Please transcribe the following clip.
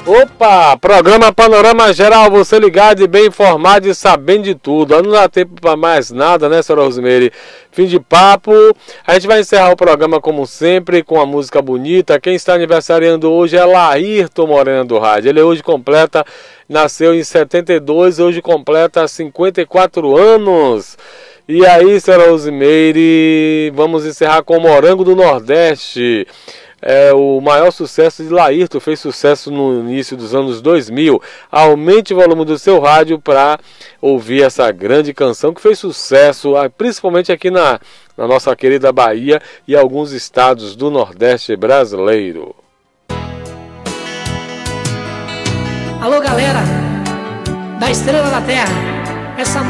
Opa, programa Panorama Geral, você ligado e bem informado e sabendo de tudo. Não dá tempo para mais nada, né, senhora Rosemary? Fim de papo. A gente vai encerrar o programa como sempre com a música bonita. Quem está aniversariando hoje é Laírton Moreno do Rádio. Ele hoje nasceu em 72, hoje completa 54 anos. E aí, senhora Rosemary, vamos encerrar com o Morango do Nordeste. É o maior sucesso de Laírton, fez sucesso no início dos anos 2000. Aumente o volume do seu rádio para ouvir essa grande canção que fez sucesso, principalmente aqui na nossa querida Bahia e alguns estados do Nordeste brasileiro. Alô, galera da Estrela da Terra, essa